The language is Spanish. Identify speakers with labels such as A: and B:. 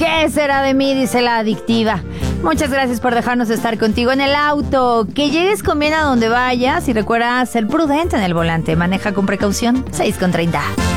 A: ¿Qué será de mí?, dice la adictiva. Muchas gracias por dejarnos estar contigo en el auto. Que llegues con bien a donde vayas y recuerda ser prudente en el volante. Maneja con precaución. 6:30.